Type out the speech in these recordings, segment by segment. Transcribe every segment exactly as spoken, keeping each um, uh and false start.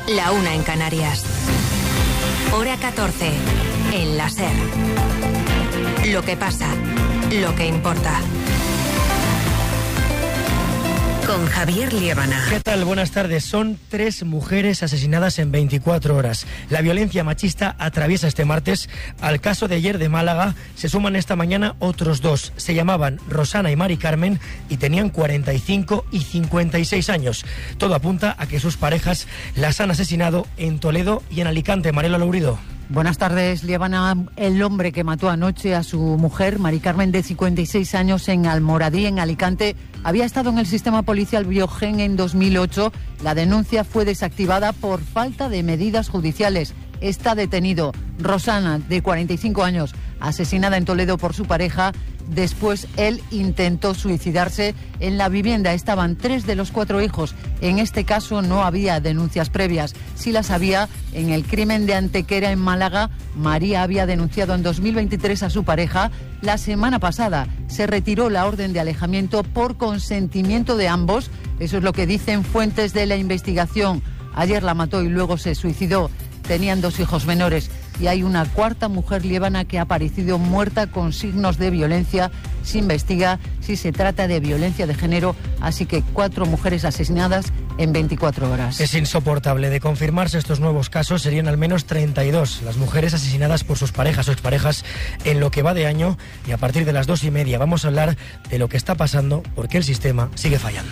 La una en Canarias. Hora catorce, en la SER. Lo que pasa, lo que importa. Con Javier Liébana. ¿Qué tal? Buenas tardes. Son tres mujeres asesinadas en veinticuatro horas. La violencia machista atraviesa este martes. Al caso de ayer de Málaga se suman esta mañana otros dos. Se llamaban Rosana y Mari Carmen y tenían cuarenta y cinco y cincuenta y seis años. Todo apunta a que sus parejas las han asesinado en Toledo y en Alicante. Marela Lourido. Buenas tardes, Liébana. El hombre que mató anoche a su mujer, Mari Carmen, de cincuenta y seis años, en Almoradí, en Alicante, había estado en el sistema policial Biogen en dos mil ocho. La denuncia fue desactivada por falta de medidas judiciales. Está detenido. Rosana, de cuarenta y cinco años, asesinada en Toledo por su pareja. Después él intentó suicidarse. En la vivienda estaban tres de los cuatro hijos. En este caso no había denuncias previas. Sí las había en el crimen de Antequera, en Málaga. María había denunciado en dos mil veintitrés a su pareja. La semana pasada se retiró la orden de alejamiento por consentimiento de ambos. Eso es lo que dicen fuentes de la investigación. Ayer la mató y luego se suicidó. Tenían dos hijos menores. Y hay una cuarta mujer, Liébana, que ha aparecido muerta con signos de violencia. Se investiga si se trata de violencia de género, así que cuatro mujeres asesinadas en veinticuatro horas. Es insoportable. De confirmarse estos nuevos casos, serían al menos treinta y dos las mujeres asesinadas por sus parejas o exparejas en lo que va de año. Y a partir de las dos y media vamos a hablar de lo que está pasando, porque el sistema sigue fallando.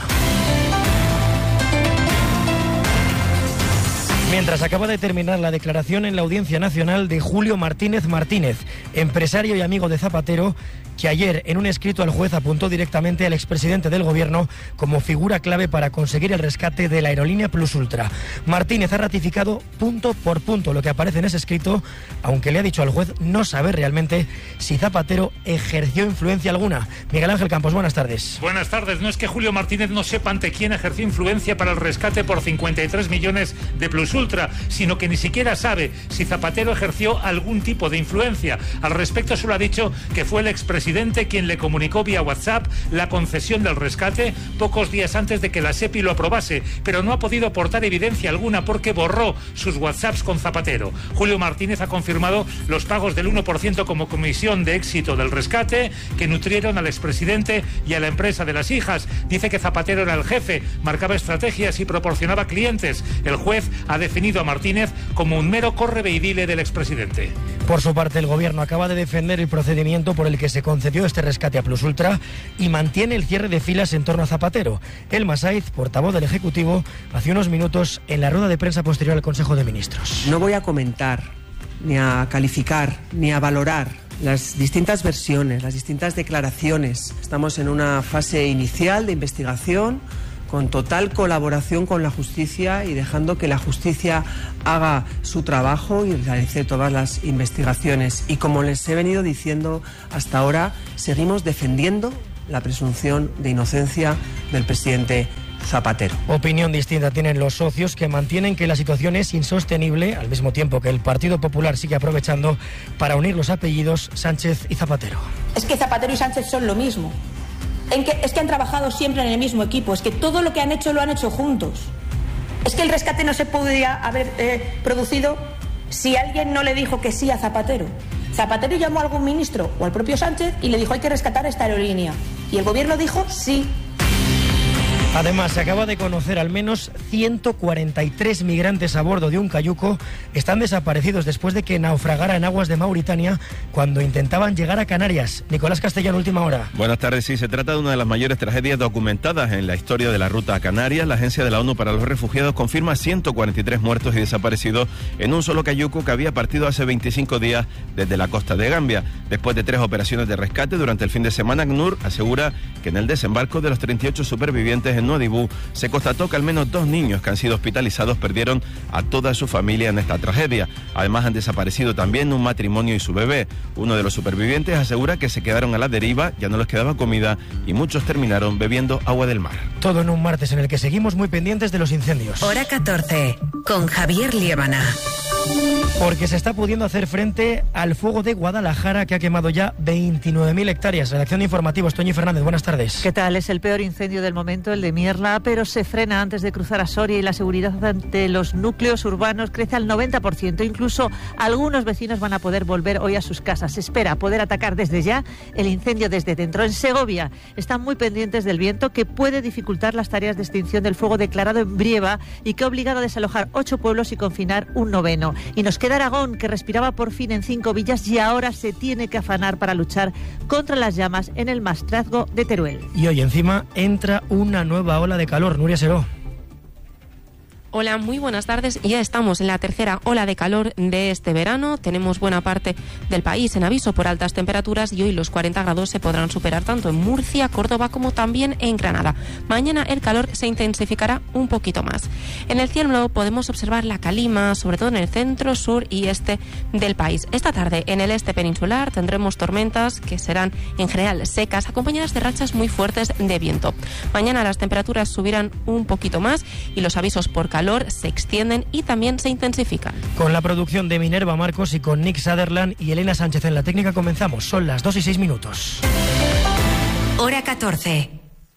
Mientras acaba de terminar la declaración en la Audiencia Nacional de Julio Martínez Martínez, empresario y amigo de Zapatero, que ayer en un escrito al juez apuntó directamente al expresidente del gobierno como figura clave para conseguir el rescate de la aerolínea Plus Ultra. Martínez ha ratificado punto por punto lo que aparece en ese escrito, aunque le ha dicho al juez no saber realmente si Zapatero ejerció influencia alguna. Miguel Ángel Campos, buenas tardes. Buenas tardes. No es que Julio Martínez no sepa ante quién ejerció influencia para el rescate por cincuenta y tres millones de Plus Ultra, sino que ni siquiera sabe si Zapatero ejerció algún tipo de influencia. Al respecto solo ha dicho que fue el expresidente quien le comunicó vía WhatsApp la concesión del rescate pocos días antes de que la SEPI lo aprobase, pero no ha podido aportar evidencia alguna porque borró sus WhatsApps con Zapatero. Julio Martínez ha confirmado los pagos del uno por ciento como comisión de éxito del rescate que nutrieron al expresidente y a la empresa de las hijas. Dice que Zapatero era el jefe, marcaba estrategias y proporcionaba clientes. El juez ha definido a Martínez como un mero correveidile del expresidente. Por su parte, el gobierno acaba de defender el procedimiento por el que se concedió este rescate a Plus Ultra y mantiene el cierre de filas en torno a Zapatero. Elma Saiz, portavoz del Ejecutivo, hace unos minutos en la rueda de prensa posterior al Consejo de Ministros. No voy a comentar, ni a calificar, ni a valorar las distintas versiones, las distintas declaraciones. Estamos en una fase inicial de investigación, con total colaboración con la justicia y dejando que la justicia haga su trabajo y realice todas las investigaciones. Y como les he venido diciendo hasta ahora, seguimos defendiendo la presunción de inocencia del presidente Zapatero. Opinión distinta tienen los socios, que mantienen que la situación es insostenible, al mismo tiempo que el Partido Popular sigue aprovechando para unir los apellidos Sánchez y Zapatero. Es que Zapatero y Sánchez son lo mismo. En que, es que han trabajado siempre en el mismo equipo, es que todo lo que han hecho lo han hecho juntos. Es que el rescate no se podría haber eh, producido si alguien no le dijo que sí a Zapatero. Zapatero llamó a algún ministro o al propio Sánchez y le dijo hay que rescatar esta aerolínea. Y el gobierno dijo sí. Además, se acaba de conocer al menos ciento cuarenta y tres migrantes a bordo de un cayuco están desaparecidos después de que naufragara en aguas de Mauritania cuando intentaban llegar a Canarias. Nicolás Castellano, última hora. Buenas tardes. Sí, se trata de una de las mayores tragedias documentadas en la historia de la ruta a Canarias. La Agencia de la ONU para los Refugiados confirma ciento cuarenta y tres muertos y desaparecidos en un solo cayuco que había partido hace veinticinco días desde la costa de Gambia. Después de tres operaciones de rescate durante el fin de semana, ACNUR asegura que en el desembarco de los treinta y ocho supervivientes en Nuadhibou se constató que al menos dos niños que han sido hospitalizados perdieron a toda su familia en esta tragedia. Además, han desaparecido también un matrimonio y su bebé. Uno de los supervivientes asegura que se quedaron a la deriva, ya no les quedaba comida y muchos terminaron bebiendo agua del mar. Todo en un martes en el que seguimos muy pendientes de los incendios. Hora catorce, con Javier Liébana. Porque se está pudiendo hacer frente al fuego de Guadalajara, que ha quemado ya veintinueve mil hectáreas. Redacción de informativos, Toñi Fernández, buenas tardes. ¿Qué tal? Es el peor incendio del momento, el de Mierla, pero se frena antes de cruzar a Soria y la seguridad ante los núcleos urbanos crece al noventa por ciento. Incluso algunos vecinos van a poder volver hoy a sus casas. Se espera poder atacar desde ya el incendio desde dentro. En Segovia están muy pendientes del viento, que puede dificultar las tareas de extinción del fuego declarado en Brieva y que ha obligado a desalojar ocho pueblos y confinar un noveno. Y nos queda Aragón, que respiraba por fin en cinco villas y ahora se tiene que afanar para luchar contra las llamas en el Maestrazgo de Teruel. Y hoy encima entra una nueva ola de calor. Nuria Seró. Hola, muy buenas tardes. Ya estamos en la tercera ola de calor de este verano. Tenemos buena parte del país en aviso por altas temperaturas y hoy los cuarenta grados se podrán superar tanto en Murcia, Córdoba como también en Granada. Mañana el calor se intensificará un poquito más. En el cielo podemos observar la calima, sobre todo en el centro, sur y este del país. Esta tarde en el este peninsular tendremos tormentas que serán en general secas, acompañadas de rachas muy fuertes de viento. Mañana las temperaturas subirán un poquito más y los avisos por calor se extienden y también se intensifican. Con la producción de Minerva Marcos y con Nick Sutherland y Elena Sánchez en la técnica comenzamos. Son las dos y seis minutos. Hora catorce.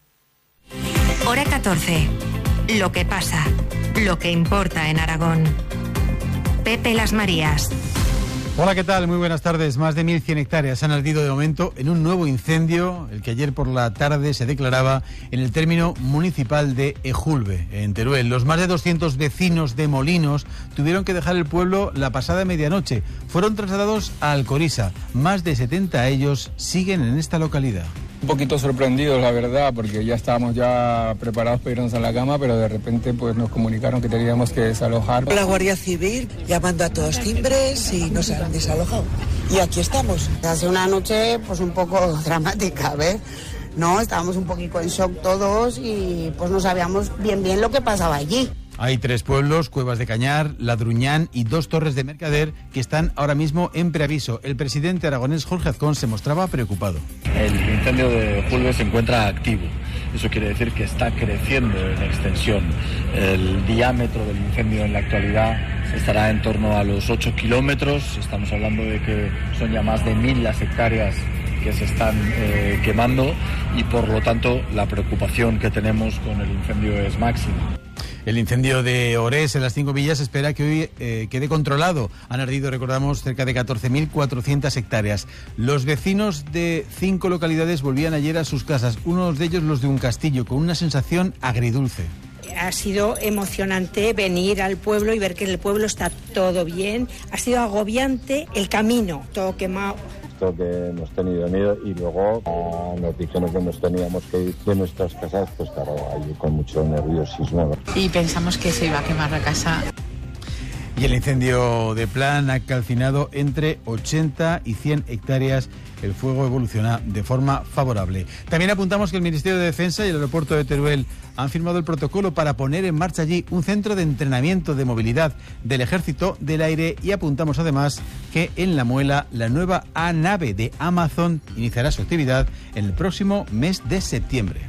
Hora catorce. Lo que pasa, lo que importa en Aragón. Pepe Las Marías. Hola, ¿qué tal? Muy buenas tardes. Más de mil cien hectáreas han ardido de momento en un nuevo incendio, el que ayer por la tarde se declaraba en el término municipal de Ejulbe, en Teruel. Los más de doscientos vecinos de Molinos tuvieron que dejar el pueblo la pasada medianoche. Fueron trasladados a Alcoriza. Más de setenta de ellos siguen en esta localidad. Un poquito sorprendidos, la verdad, porque ya estábamos ya preparados para irnos a la cama, pero de repente pues nos comunicaron que teníamos que desalojar. La Guardia Civil llamando a todos timbres y nos han desalojado. Y aquí estamos. Hace una noche pues un poco dramática, ¿ves? No, estábamos un poquito en shock todos y pues no sabíamos bien bien lo que pasaba allí. Hay tres pueblos, Cuevas de Cañar, Ladruñán y dos torres de Mercader, que están ahora mismo en preaviso. El presidente aragonés Jorge Azcón se mostraba preocupado. El incendio de Ejulbe se encuentra activo. Eso quiere decir que está creciendo en extensión. El diámetro del incendio en la actualidad estará en torno a los ocho kilómetros. Estamos hablando de que son ya más de mil las hectáreas que se están eh, quemando y por lo tanto la preocupación que tenemos con el incendio es máxima. El incendio de Orés en las cinco villas espera que hoy eh, quede controlado. Han ardido, recordamos, cerca de catorce mil cuatrocientas hectáreas. Los vecinos de cinco localidades volvían ayer a sus casas, unos de ellos los de un castillo, con una sensación agridulce. Ha sido emocionante venir al pueblo y ver que en el pueblo está todo bien. Ha sido agobiante el camino, todo quemado. Que hemos tenido miedo y luego nos dijeron que nos teníamos que ir de nuestras casas, pues claro, ahí con mucho nerviosismo. Y pensamos que se iba a quemar la casa. Y el incendio de Plan ha calcinado entre ochenta y cien hectáreas. El fuego evoluciona de forma favorable. También apuntamos que el Ministerio de Defensa y el aeropuerto de Teruel han firmado el protocolo para poner en marcha allí un centro de entrenamiento de movilidad del Ejército del Aire y apuntamos además que en La Muela la nueva A-nave de Amazon iniciará su actividad en el próximo mes de septiembre.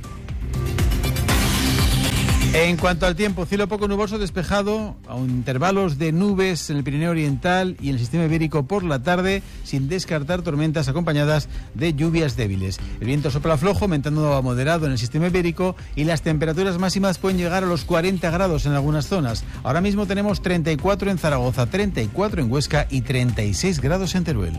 En cuanto al tiempo, cielo poco nuboso despejado, a intervalos de nubes en el Pirineo Oriental y en el sistema ibérico por la tarde, sin descartar tormentas acompañadas de lluvias débiles. El viento sopla flojo, aumentando a moderado en el sistema ibérico y las temperaturas máximas pueden llegar a los cuarenta grados en algunas zonas. Ahora mismo tenemos treinta y cuatro en Zaragoza, treinta y cuatro en Huesca y treinta y seis grados en Teruel.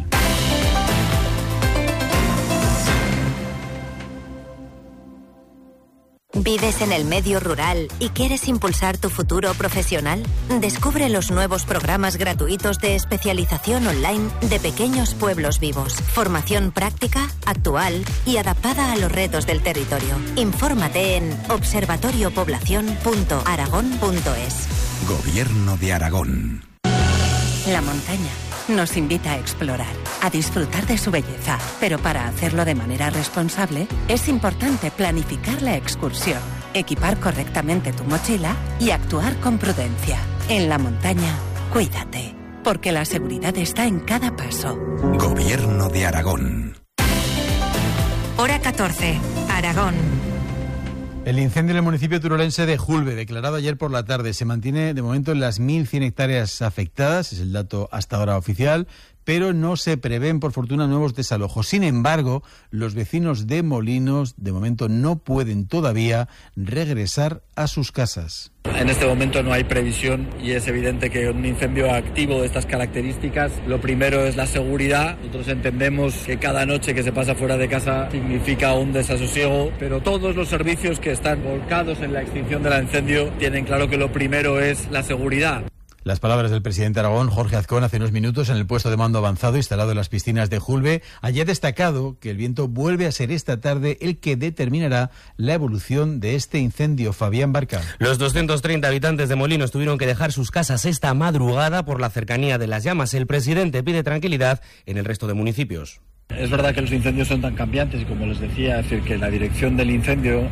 ¿Vives en el medio rural y quieres impulsar tu futuro profesional? Descubre los nuevos programas gratuitos de especialización online de Pequeños Pueblos Vivos. Formación práctica, actual y adaptada a los retos del territorio. Infórmate en observatorio población punto aragón punto es. Gobierno de Aragón. La montaña nos invita a explorar, a disfrutar de su belleza, pero para hacerlo de manera responsable es importante planificar la excursión, equipar correctamente tu mochila y actuar con prudencia. En la montaña, cuídate, porque la seguridad está en cada paso. Gobierno de Aragón. Hora catorce, Aragón. El incendio en el municipio turolense de Julve, declarado ayer por la tarde, se mantiene de momento en las mil cien hectáreas afectadas, es el dato hasta ahora oficial, pero no se prevén, por fortuna, nuevos desalojos. Sin embargo, los vecinos de Molinos, de momento, no pueden todavía regresar a sus casas. En este momento no hay previsión y es evidente que un incendio activo de estas características, lo primero es la seguridad. Nosotros entendemos que cada noche que se pasa fuera de casa significa un desasosiego, pero todos los servicios que están volcados en la extinción del incendio tienen claro que lo primero es la seguridad. Las palabras del presidente de Aragón, Jorge Azcón, hace unos minutos en el puesto de mando avanzado instalado en las piscinas de Julve. Allí ha destacado que el viento vuelve a ser esta tarde el que determinará la evolución de este incendio. Fabián Barca. Los doscientos treinta habitantes de Molinos tuvieron que dejar sus casas esta madrugada por la cercanía de las llamas. El presidente pide tranquilidad en el resto de municipios. Es verdad que los incendios son tan cambiantes y, como les decía, es decir, que la dirección del incendio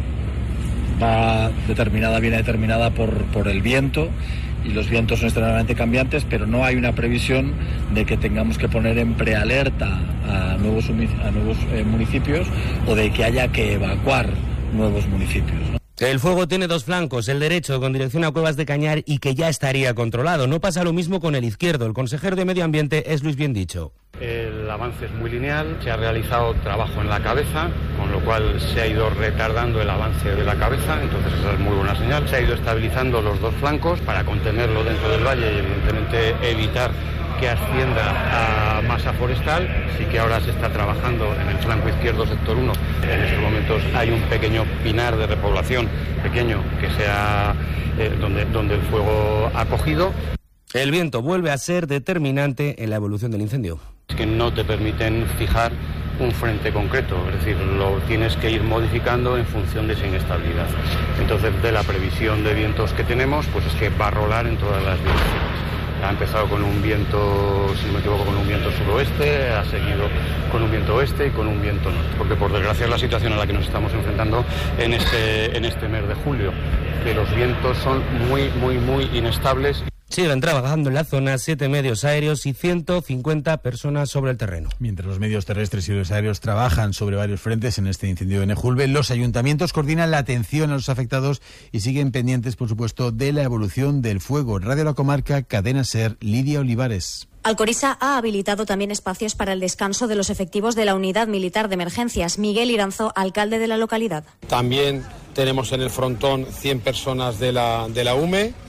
va determinada, viene determinada por, por el viento. Y los vientos son extremadamente cambiantes, pero no hay una previsión de que tengamos que poner en prealerta a nuevos, a nuevos eh, municipios o de que haya que evacuar nuevos municipios, ¿no? El fuego tiene dos flancos, el derecho con dirección a Cuevas de Cañar y que ya estaría controlado. No pasa lo mismo con el izquierdo. El consejero de Medio Ambiente es Luis Biendicho. El avance es muy lineal, se ha realizado trabajo en la cabeza, con lo cual se ha ido retardando el avance de la cabeza, entonces esa es muy buena señal. Se ha ido estabilizando los dos flancos para contenerlo dentro del valle y evidentemente evitar que ascienda a masa forestal. Sí que ahora se está trabajando en el flanco izquierdo, sector uno. En estos momentos hay un pequeño pinar de repoblación, pequeño, que sea eh, donde, donde el fuego ha cogido. El viento vuelve a ser determinante en la evolución del incendio. Es que no te permiten fijar un frente concreto, es decir, lo tienes que ir modificando en función de esa inestabilidad. Entonces, de la previsión de vientos que tenemos, pues es que va a rolar en todas las direcciones. Ha empezado con un viento, si no me equivoco, con un viento suroeste, ha seguido con un viento oeste y con un viento norte, porque por desgracia es la situación a la que nos estamos enfrentando en este, en este mes de julio, que los vientos son muy, muy, muy inestables. Siguen trabajando en la zona siete medios aéreos y ciento cincuenta personas sobre el terreno. Mientras los medios terrestres y los aéreos trabajan sobre varios frentes en este incendio en Julve, los ayuntamientos coordinan la atención a los afectados y siguen pendientes, por supuesto, de la evolución del fuego. Radio La Comarca, Cadena SER, Lidia Olivares. Alcorisa ha habilitado también espacios para el descanso de los efectivos de la Unidad Militar de Emergencias. Miguel Iranzo, alcalde de la localidad. También tenemos en el frontón cien personas de la, de la U M E,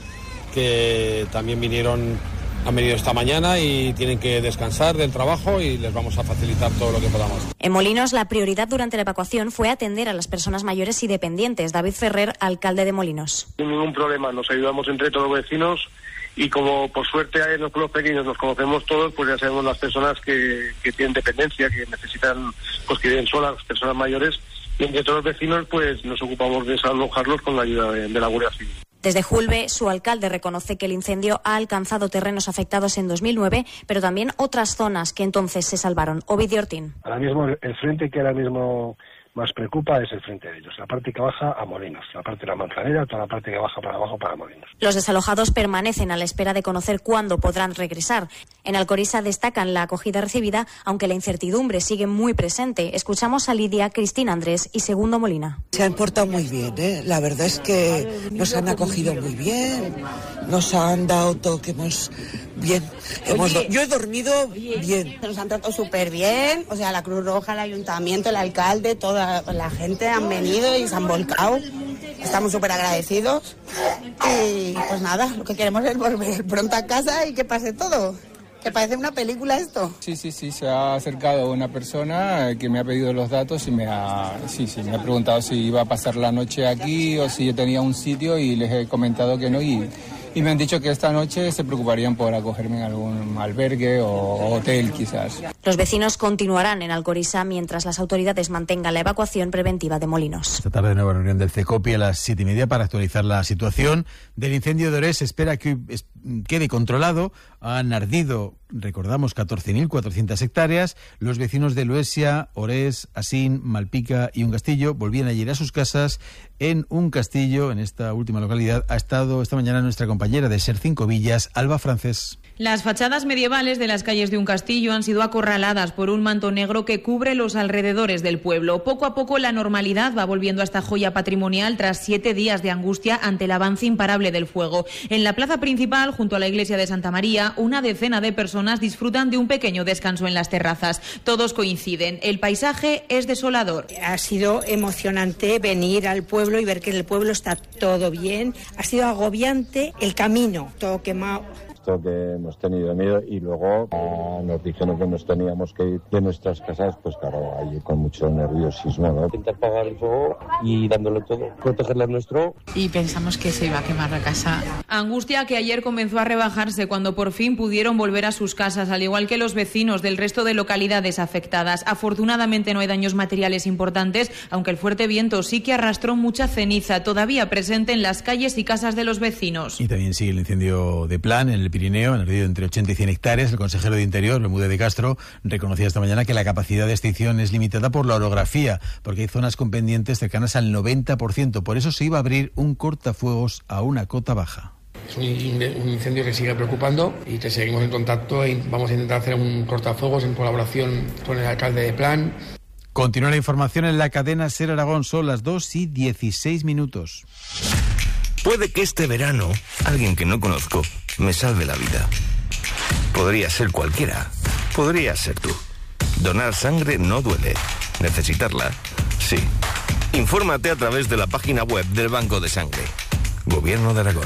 que también vinieron, han venido esta mañana y tienen que descansar del trabajo y les vamos a facilitar todo lo que podamos. En Molinos, la prioridad durante la evacuación fue atender a las personas mayores y dependientes. David Ferrer, alcalde de Molinos. Sin ningún problema, nos ayudamos entre todos los vecinos y como por suerte en los pueblos pequeños nos conocemos todos, pues ya sabemos las personas que, que tienen dependencia, que necesitan, pues que viven solas, las personas mayores, y entre todos los vecinos pues nos ocupamos de desalojarlos con la ayuda de, de la Guardia Civil. Desde Julve, su alcalde reconoce que el incendio ha alcanzado terrenos afectados en dos mil nueve, pero también otras zonas que entonces se salvaron. Ovidio Ortín. Ahora mismo el frente que ahora mismo más preocupa es el frente de ellos, la parte que baja a Molinos, la parte de la Manzanera, toda la parte que baja para abajo para Molinos. Los desalojados permanecen a la espera de conocer cuándo podrán regresar. En Alcorisa destacan la acogida recibida, aunque la incertidumbre sigue muy presente. Escuchamos a Lidia, Cristina Andrés y Segundo Molina. Se han portado muy bien, ¿eh? La verdad es que nos han acogido muy bien, nos han dado todo que hemos... Bien, hemos do... yo he dormido bien. Nos han tratado súper bien, o sea, la Cruz Roja, el Ayuntamiento, el alcalde, toda la gente han venido y se han volcado. Estamos súper agradecidos y pues nada, lo que queremos es volver pronto a casa y que pase todo. ¿Que parece una película esto? Sí, sí, sí, se ha acercado una persona que me ha pedido los datos y me ha, sí, sí, me ha preguntado si iba a pasar la noche aquí o si yo tenía un sitio y les he comentado que no y... Y me han dicho que esta noche se preocuparían por acogerme en algún albergue o hotel, quizás. Los vecinos continuarán en Alcorisa mientras las autoridades mantengan la evacuación preventiva de Molinos. Esta tarde, nueva reunión del CECOPI a las siete y media para actualizar la situación del incendio de Orés. Se espera que quede controlado. Han ardido, recordamos, catorce mil cuatrocientas hectáreas. Los vecinos de Luesia, Orés, Asín, Malpica y Un Castillo volvían a ir a sus casas. En Un Castillo, en esta última localidad, ha estado esta mañana nuestra compañera de SER Cinco Villas, Alba Francés. Las fachadas medievales de las calles de Un Castillo han sido acorraladas acorraladas por un manto negro que cubre los alrededores del pueblo. Poco a poco la normalidad va volviendo a esta joya patrimonial tras siete días de angustia ante el avance imparable del fuego. En la plaza principal, junto a la iglesia de Santa María, una decena de personas disfrutan de un pequeño descanso en las terrazas. Todos coinciden, el paisaje es desolador. Ha sido emocionante venir al pueblo y ver que en el pueblo está todo bien. Ha sido agobiante el camino, todo quemado. Que hemos tenido miedo y luego ah, nos dijeron que nos teníamos que ir de nuestras casas, pues claro, ahí con mucho nerviosismo, ¿no? Intentar apagar el fuego y dándolo todo, protegerla nuestro. Y pensamos que se iba a quemar la casa. Angustia que ayer comenzó a rebajarse cuando por fin pudieron volver a sus casas, al igual que los vecinos del resto de localidades afectadas. Afortunadamente no hay daños materiales importantes, aunque el fuerte viento sí que arrastró mucha ceniza, todavía presente en las calles y casas de los vecinos. Y también sigue el incendio de Plan en el Pirineo, en el río entre ochenta y cien hectáreas. El consejero de Interior, Bermúdez de Castro, reconocía esta mañana que la capacidad de extinción es limitada por la orografía, porque hay zonas con pendientes cercanas al noventa por ciento. Por eso se iba a abrir un cortafuegos a una cota baja. Es un incendio que sigue preocupando y que seguimos en contacto y vamos a intentar hacer un cortafuegos en colaboración con el alcalde de Plan. Continúa la información en la cadena SER Aragón. Son las dos y dieciséis minutos. Puede que este verano alguien que no conozco me salve la vida. Podría ser cualquiera. Podría ser tú. Donar sangre no duele. Necesitarla, sí. Infórmate a través de la página web del Banco de Sangre. Gobierno de Aragón.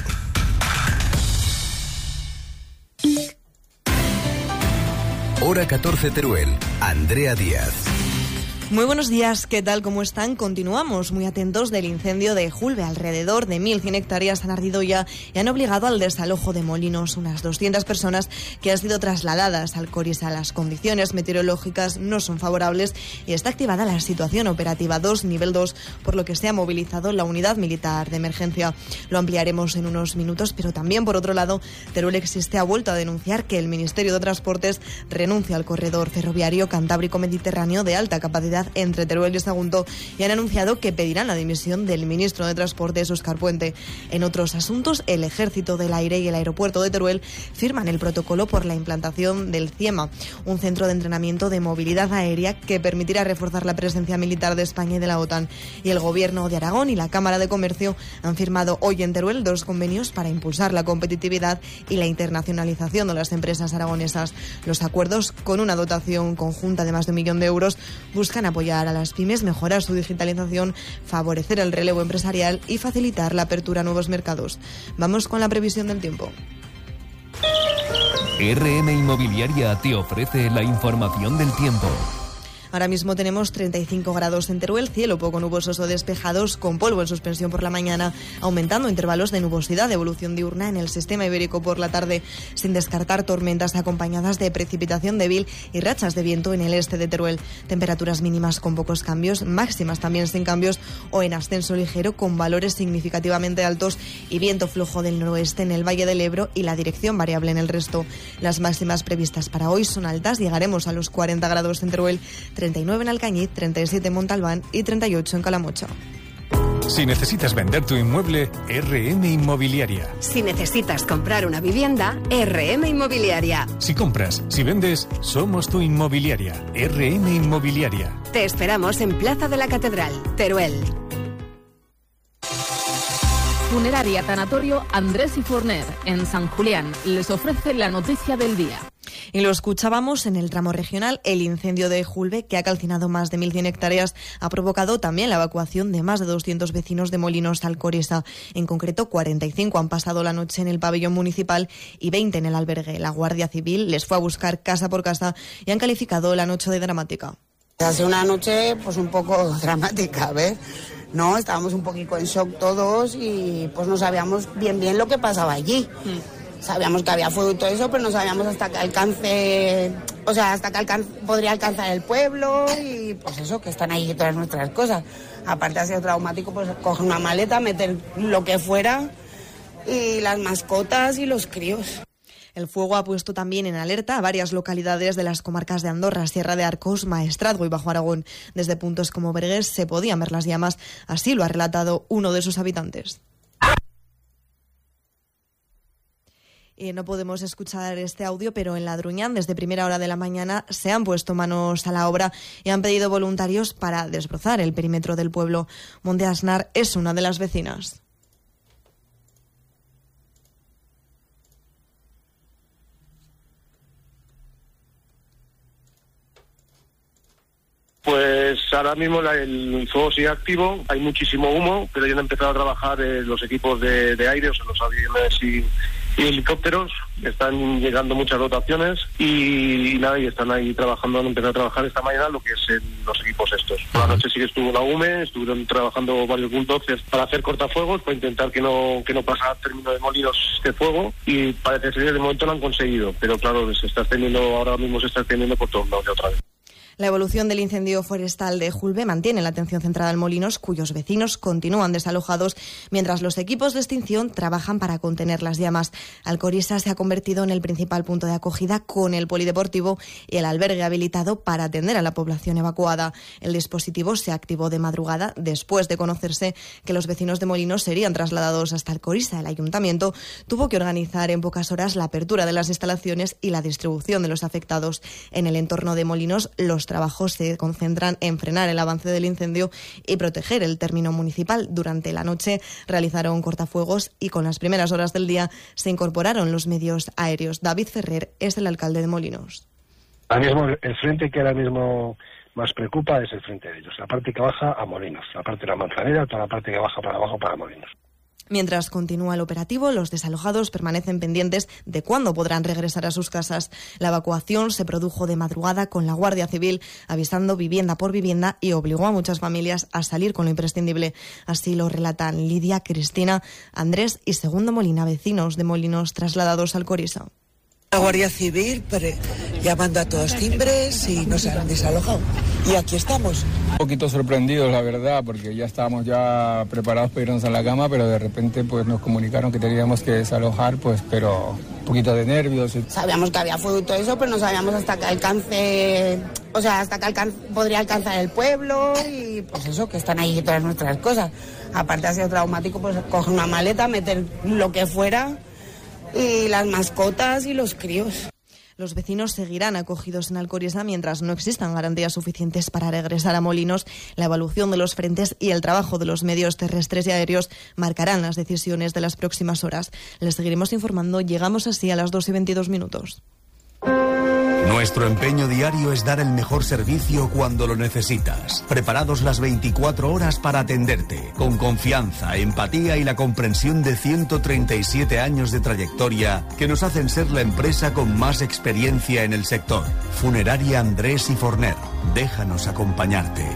Hora catorce Teruel. Andrea Díaz. Muy buenos días, ¿qué tal? ¿Cómo están? Continuamos muy atentos del incendio de Julve. Alrededor de mil cien hectáreas han ardido ya y han obligado al desalojo de molinos. Unas doscientas personas que han sido trasladadas al Corisa. Las condiciones meteorológicas no son favorables y está activada la situación operativa dos, nivel dos, por lo que se ha movilizado la unidad militar de emergencia. Lo ampliaremos en unos minutos, pero también, por otro lado, Teruel Existe ha vuelto a denunciar que el Ministerio de Transportes renuncia al corredor ferroviario Cantábrico-Mediterráneo de alta capacidad entre Teruel y Sagunto y han anunciado que pedirán la dimisión del ministro de Transportes, Óscar Puente. En otros asuntos, el Ejército del Aire y el aeropuerto de Teruel firman el protocolo por la implantación del CIEMA, un centro de entrenamiento de movilidad aérea que permitirá reforzar la presencia militar de España y de la OTAN. Y el Gobierno de Aragón y la Cámara de Comercio han firmado hoy en Teruel dos convenios para impulsar la competitividad y la internacionalización de las empresas aragonesas. Los acuerdos, con una dotación conjunta de más de un millón de euros, buscan apoyar a las pymes, mejorar su digitalización, favorecer el relevo empresarial y facilitar la apertura a nuevos mercados. Vamos con la previsión del tiempo. R M Inmobiliaria te ofrece la información del tiempo. Ahora mismo tenemos treinta y cinco grados en Teruel, cielo poco nubosos o despejados, con polvo en suspensión por la mañana, aumentando intervalos de nubosidad de evolución diurna en el sistema ibérico por la tarde, sin descartar tormentas acompañadas de precipitación débil y rachas de viento en el este de Teruel. Temperaturas mínimas con pocos cambios, máximas también sin cambios o en ascenso ligero con valores significativamente altos y viento flojo del noroeste en el Valle del Ebro y la dirección variable en el resto. Las máximas previstas para hoy son altas, llegaremos a los cuarenta grados en Teruel, treinta y nueve en Alcañiz, treinta y siete en Montalbán y treinta y ocho en Calamocha. Si necesitas vender tu inmueble, R M Inmobiliaria. Si necesitas comprar una vivienda, R M Inmobiliaria. Si compras, si vendes, somos tu inmobiliaria. R M Inmobiliaria. Te esperamos en Plaza de la Catedral, Teruel. Funeraria Tanatorio Andrés y Forner, en San Julián, les ofrece la noticia del día. Y lo escuchábamos en el tramo regional, el incendio de Julve, que ha calcinado más de mil cien hectáreas, ha provocado también la evacuación de más de doscientos vecinos de Molinos al Corisa. En concreto, cuarenta y cinco han pasado la noche en el pabellón municipal y veinte en el albergue. La Guardia Civil les fue a buscar casa por casa y han calificado la noche de dramática. Ha sido una noche pues un poco dramática, ¿ves? No, estábamos un poquito en shock todos y pues no sabíamos bien bien lo que pasaba allí. Mm. Sabíamos que había fuego y todo eso, pero no sabíamos hasta qué alcance, o sea, hasta qué alcance podría alcanzar el pueblo y pues eso, que están ahí todas nuestras cosas. Aparte ha sido traumático, pues coger una maleta, meter lo que fuera y las mascotas y los críos. El fuego ha puesto también en alerta a varias localidades de las comarcas de Andorra, Sierra de Arcos, Maestrazgo y Bajo Aragón. Desde puntos como Bergués se podían ver las llamas, así lo ha relatado uno de sus habitantes. Y no podemos escuchar este audio, pero en Ladruñán, desde primera hora de la mañana, se han puesto manos a la obra y han pedido voluntarios para desbrozar el perímetro del pueblo. Monte Asnar es una de las vecinas. Pues ahora mismo la, el fuego sigue activo, hay muchísimo humo, pero ya han empezado a trabajar eh, los equipos de, de aire, o sea, los aviones y, y helicópteros, están llegando muchas dotaciones y, y nada, y están ahí trabajando, han empezado a trabajar esta mañana lo que es en los equipos estos. Por la noche sí que estuvo la U M E, estuvieron trabajando varios bulldogs para hacer cortafuegos, para intentar que no que no pasara a término de molinos este fuego, y parece ser que de momento lo han conseguido, pero claro, se está extendiendo, ahora mismo se está extendiendo por todos lados de otra vez. La evolución del incendio forestal de Julbe mantiene la atención centrada en Molinos, cuyos vecinos continúan desalojados, mientras los equipos de extinción trabajan para contener las llamas. Alcoriza se ha convertido en el principal punto de acogida, con el polideportivo y el albergue habilitado para atender a la población evacuada. El dispositivo se activó de madrugada después de conocerse que los vecinos de Molinos serían trasladados hasta Alcoriza. El ayuntamiento tuvo que organizar en pocas horas la apertura de las instalaciones y la distribución de los afectados. En el entorno de Molinos, los trabajos se concentran en frenar el avance del incendio y proteger el término municipal. Durante la noche realizaron cortafuegos y con las primeras horas del día se incorporaron los medios aéreos. David Ferrer es el alcalde de Molinos. Ahora mismo el frente que ahora mismo más preocupa es el frente de ellos, la parte que baja a Molinos, la parte de la Manzanera, toda la parte que baja para abajo para Molinos. Mientras continúa el operativo, los desalojados permanecen pendientes de cuándo podrán regresar a sus casas. La evacuación se produjo de madrugada, con la Guardia Civil avisando vivienda por vivienda, y obligó a muchas familias a salir con lo imprescindible. Así lo relatan Lidia, Cristina, Andrés y Segundo Molina, vecinos de Molinos trasladados al Alcoriza. La Guardia Civil pre- llamando a todos timbres y nos han desalojado. Y aquí estamos. Un poquito sorprendidos, la verdad, porque ya estábamos ya preparados para irnos a la cama, pero de repente pues nos comunicaron que teníamos que desalojar, pues, pero un poquito de nervios. Sabíamos que había fuego y todo eso, pero no sabíamos hasta qué alcance, o sea, hasta qué alcance podría alcanzar el pueblo, y pues eso, que están ahí todas nuestras cosas. Aparte ha sido traumático, pues coger una maleta, meter lo que fuera, y las mascotas y los críos. Los vecinos seguirán acogidos en Alcoriza mientras no existan garantías suficientes para regresar a Molinos. La evolución de los frentes y el trabajo de los medios terrestres y aéreos marcarán las decisiones de las próximas horas. Les seguiremos informando. Llegamos así a las dos y veintidós minutos. Nuestro empeño diario es dar el mejor servicio cuando lo necesitas. Preparados las veinticuatro horas para atenderte, con confianza, empatía y la comprensión de ciento treinta y siete años de trayectoria que nos hacen ser la empresa con más experiencia en el sector. Funeraria Andrés y Forner. Déjanos acompañarte.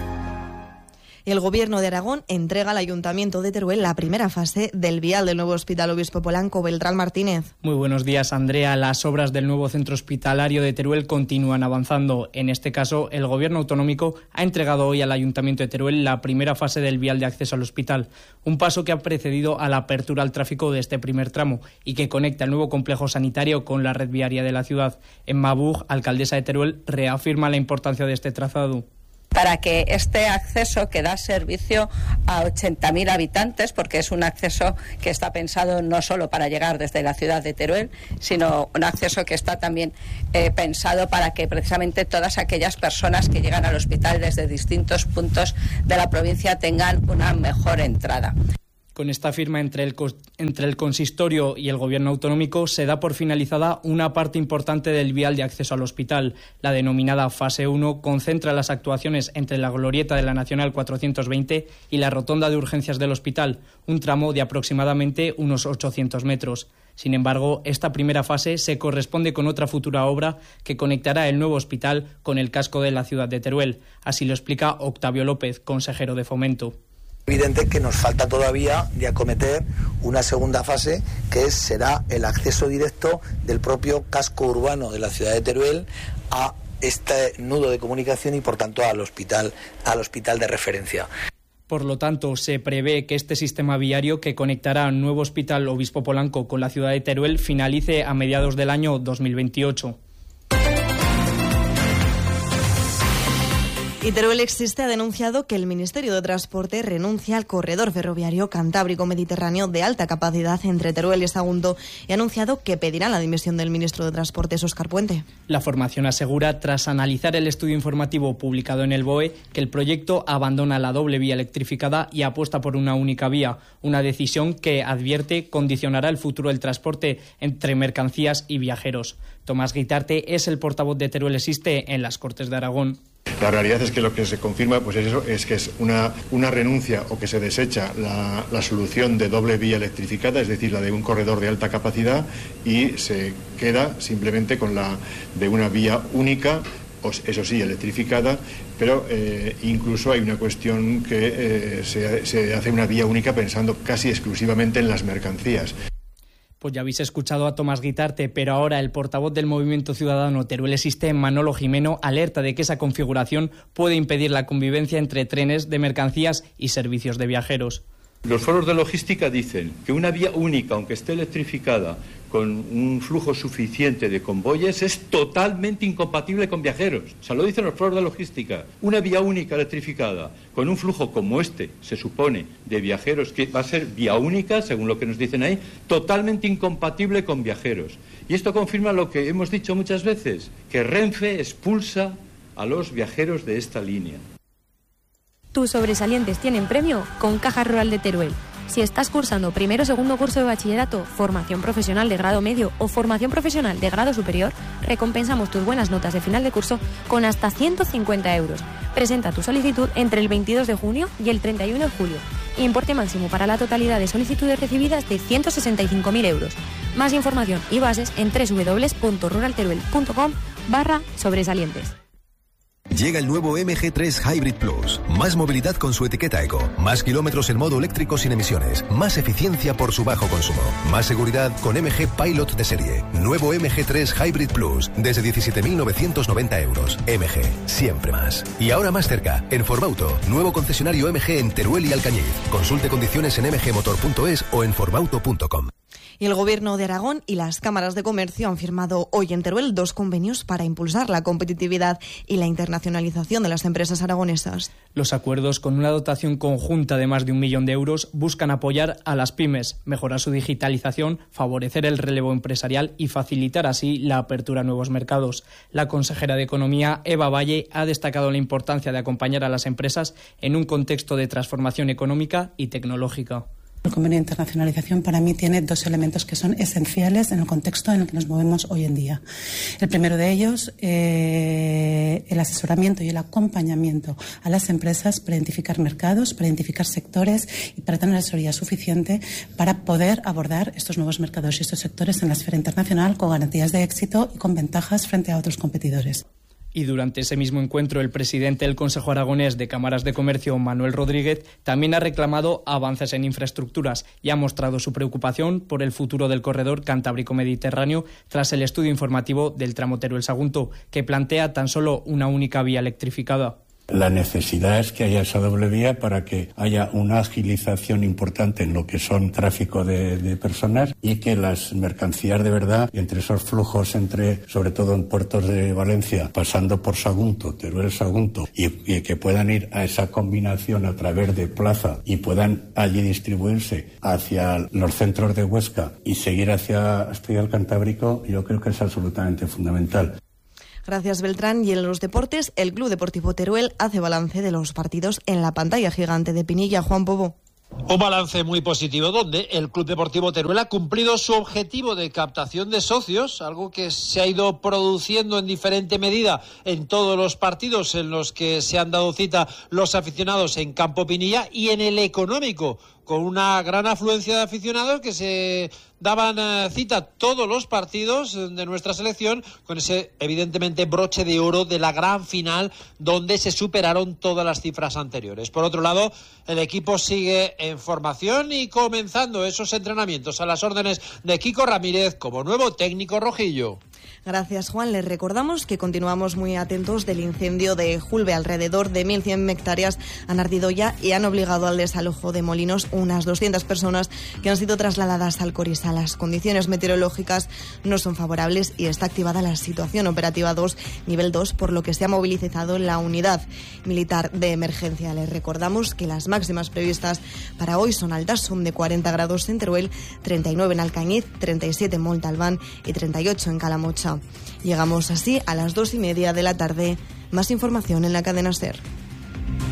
El Gobierno de Aragón entrega al Ayuntamiento de Teruel la primera fase del vial del nuevo Hospital Obispo Polanco. Beltrán Martínez. Muy buenos días, Andrea. Las obras del nuevo centro hospitalario de Teruel continúan avanzando. En este caso, el Gobierno autonómico ha entregado hoy al Ayuntamiento de Teruel la primera fase del vial de acceso al hospital, un paso que ha precedido a la apertura al tráfico de este primer tramo y que conecta el nuevo complejo sanitario con la red viaria de la ciudad. Emma Bug, alcaldesa de Teruel, reafirma la importancia de este trazado. Para que este acceso, que da servicio a ochenta mil habitantes, porque es un acceso que está pensado no solo para llegar desde la ciudad de Teruel, sino un acceso que está también eh, pensado para que precisamente todas aquellas personas que llegan al hospital desde distintos puntos de la provincia tengan una mejor entrada. Con esta firma entre el, entre el consistorio y el Gobierno autonómico se da por finalizada una parte importante del vial de acceso al hospital. La denominada fase uno concentra las actuaciones entre la glorieta de la Nacional cuatrocientos veinte y la rotonda de urgencias del hospital, un tramo de aproximadamente unos ochocientos metros. Sin embargo, esta primera fase se corresponde con otra futura obra que conectará el nuevo hospital con el casco de la ciudad de Teruel. Así lo explica Octavio López, consejero de Fomento. Evidente que nos falta todavía de acometer una segunda fase, que es, será el acceso directo del propio casco urbano de la ciudad de Teruel a este nudo de comunicación y por tanto al hospital, al hospital de referencia. Por lo tanto, se prevé que este sistema viario que conectará el nuevo Hospital Obispo Polanco con la ciudad de Teruel finalice a mediados del año dos mil veintiocho. Y Teruel Existe ha denunciado que el Ministerio de Transporte renuncia al corredor ferroviario Cantábrico-Mediterráneo de alta capacidad entre Teruel y Sagunto y ha anunciado que pedirán la dimisión del ministro de Transportes, Óscar Puente. La formación asegura, tras analizar el estudio informativo publicado en el B O E, que el proyecto abandona la doble vía electrificada y apuesta por una única vía, una decisión que, advierte, condicionará el futuro del transporte entre mercancías y viajeros. Tomás Guitarte es el portavoz de Teruel Existe en las Cortes de Aragón. La realidad es que lo que se confirma pues es eso, es que es una, una renuncia o que se desecha la, la solución de doble vía electrificada, es decir, la de un corredor de alta capacidad, y se queda simplemente con la de una vía única, eso sí, electrificada, pero eh, incluso hay una cuestión que eh, se, se hace una vía única pensando casi exclusivamente en las mercancías. Pues ya habéis escuchado a Tomás Guitarte, pero ahora el portavoz del Movimiento Ciudadano Teruel Existe, Manolo Jimeno, alerta de que esa configuración puede impedir la convivencia entre trenes de mercancías y servicios de viajeros. Los foros de logística dicen que una vía única, aunque esté electrificada, con un flujo suficiente de convoyes, es totalmente incompatible con viajeros. O sea, lo dicen los foros de logística. Una vía única electrificada, con un flujo como este, se supone, de viajeros, que va a ser vía única, según lo que nos dicen ahí, totalmente incompatible con viajeros. Y esto confirma lo que hemos dicho muchas veces, que Renfe expulsa a los viajeros de esta línea. Tus sobresalientes tienen premio con Caja Rural de Teruel. Si estás cursando primero o segundo curso de bachillerato, formación profesional de grado medio o formación profesional de grado superior, recompensamos tus buenas notas de final de curso con hasta ciento cincuenta euros. Presenta tu solicitud entre el veintidós de junio y el treinta y uno de julio. Importe máximo para la totalidad de solicitudes recibidas de ciento sesenta y cinco mil euros. Más información y bases en doble u doble u doble u punto ruralteruel punto com barra sobresalientes. Llega el nuevo M G tres Hybrid Plus. Más movilidad con su etiqueta eco. Más kilómetros en modo eléctrico sin emisiones. Más eficiencia por su bajo consumo. Más seguridad con M G Pilot de serie. Nuevo M G tres Hybrid Plus. Desde diecisiete mil novecientos noventa euros. M G. Siempre más. Y ahora más cerca. En Formauto. Nuevo concesionario M G en Teruel y Alcañiz. Consulte condiciones en m g motor punto es o en formauto punto com. Y el Gobierno de Aragón y las cámaras de comercio han firmado hoy en Teruel dos convenios para impulsar la competitividad y la internacionalización de las empresas aragonesas. Los acuerdos, con una dotación conjunta de más de un millón de euros, buscan apoyar a las pymes, mejorar su digitalización, favorecer el relevo empresarial y facilitar así la apertura a nuevos mercados. La consejera de Economía, Eva Valle, ha destacado la importancia de acompañar a las empresas en un contexto de transformación económica y tecnológica. El convenio de internacionalización para mí tiene dos elementos que son esenciales en el contexto en el que nos movemos hoy en día. El primero de ellos, eh, el asesoramiento y el acompañamiento a las empresas para identificar mercados, para identificar sectores y para tener asesoría suficiente para poder abordar estos nuevos mercados y estos sectores en la esfera internacional con garantías de éxito y con ventajas frente a otros competidores. Y durante ese mismo encuentro, el presidente del Consejo Aragonés de Cámaras de Comercio, Manuel Rodríguez, también ha reclamado avances en infraestructuras y ha mostrado su preocupación por el futuro del corredor Cantábrico-Mediterráneo tras el estudio informativo del tramo Teruel-Sagunto, que plantea tan solo una única vía electrificada. La necesidad es que haya esa doble vía para que haya una agilización importante en lo que son tráfico de, de personas y que las mercancías de verdad, entre esos flujos entre, sobre todo en puertos de Valencia, pasando por Sagunto, Teruel Sagunto, y, y que puedan ir a esa combinación a través de Plaza y puedan allí distribuirse hacia los centros de Huesca y seguir hacia hasta el Cantábrico, yo creo que es absolutamente fundamental. Gracias, Beltrán. Y en los deportes, el Club Deportivo Teruel hace balance de los partidos en la pantalla gigante de Pinilla. Juan Pobo. Un balance muy positivo donde el Club Deportivo Teruel ha cumplido su objetivo de captación de socios, algo que se ha ido produciendo en diferente medida en todos los partidos en los que se han dado cita los aficionados en Campo Pinilla, y en el económico, con una gran afluencia de aficionados que se daban eh, cita todos los partidos de nuestra selección, con ese evidentemente broche de oro de la gran final donde se superaron todas las cifras anteriores. Por otro lado, el equipo sigue en formación y comenzando esos entrenamientos a las órdenes de Kiko Ramírez como nuevo técnico rojillo. Gracias, Juan. Les recordamos que continuamos muy atentos del incendio de Julbe. Alrededor de mil cien hectáreas han ardido ya y han obligado al desalojo de Molinos unas doscientas personas que han sido trasladadas al Corisá. Las condiciones meteorológicas no son favorables y está activada la situación operativa dos, nivel dos, por lo que se ha movilizado la unidad militar de emergencia. Les recordamos que las máximas previstas para hoy son altas, son de cuarenta grados en Teruel, treinta y nueve en Alcañiz, treinta y siete en Montalbán y treinta y ocho en Calamocha. Llegamos así a las dos y media de la tarde. Más información en la cadena SER.